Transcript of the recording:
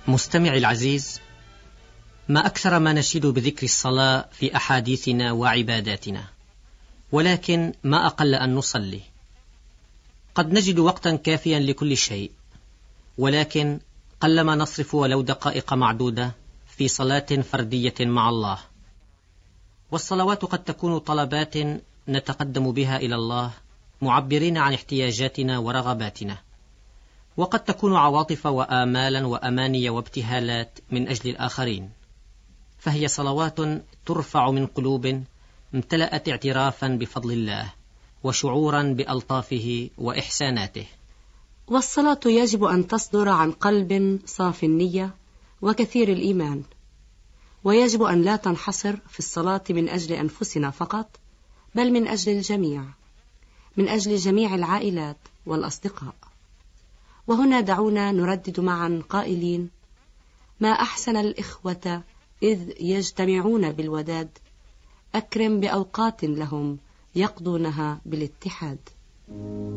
مستمعي العزيز، ما أكثر ما نشيد بذكر الصلاة في أحاديثنا وعباداتنا، ولكن ما أقل أن نصلي. قد نجد وقتا كافيا لكل شيء، ولكن قلما نصرف ولو دقائق معدودة في صلاة فردية مع الله. والصلوات قد تكون طلبات نتقدم بها إلى الله معبرين عن احتياجاتنا ورغباتنا، وقد تكون عواطف وآمالا وأماني وابتهالات من أجل الآخرين، فهي صلوات ترفع من قلوب امتلأت اعترافا بفضل الله وشعورا بألطافه وإحساناته. والصلاة يجب أن تصدر عن قلب صاف النية وكثير الإيمان، ويجب أن لا تنحصر في الصلاة من أجل أنفسنا فقط، بل من أجل الجميع، من أجل جميع العائلات والأصدقاء. وهنا دعونا نردد معا قائلين: ما أحسن الإخوة إذ يجتمعون بالوداد، أكرم بأوقات لهم يقضونها بالاتحاد.